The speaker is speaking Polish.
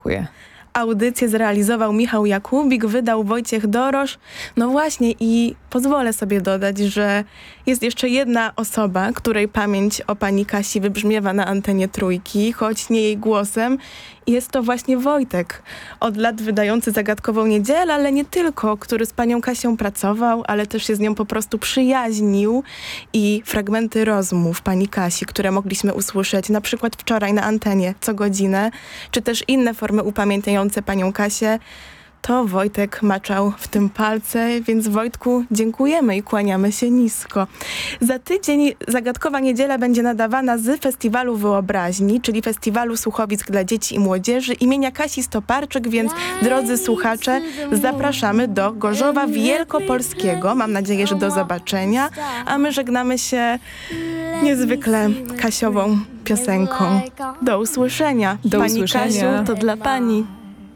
Dziękuję. Audycję zrealizował Michał Jakubik, wydał Wojciech Dorosz. No właśnie i pozwolę sobie dodać, że jest jeszcze jedna osoba, której pamięć o pani Kasi wybrzmiewa na antenie Trójki, choć nie jej głosem. Jest to właśnie Wojtek, od lat wydający Zagadkową Niedzielę, ale nie tylko, który z panią Kasią pracował, ale też się z nią po prostu przyjaźnił i fragmenty rozmów pani Kasi, które mogliśmy usłyszeć na przykład wczoraj na antenie co godzinę, czy też inne formy upamiętniające panią Kasię, to Wojtek maczał w tym palce, więc Wojtku dziękujemy i kłaniamy się nisko. Za tydzień Zagadkowa Niedziela będzie nadawana z Festiwalu Wyobraźni, czyli Festiwalu Słuchowisk dla Dzieci i Młodzieży imienia Kasi Stoparczyk, więc drodzy słuchacze, zapraszamy do Gorzowa Wielkopolskiego. Mam nadzieję, że do zobaczenia, a my żegnamy się niezwykle Kasiową piosenką. Do usłyszenia. Do Pani usłyszenia. Kasiu, to dla pani.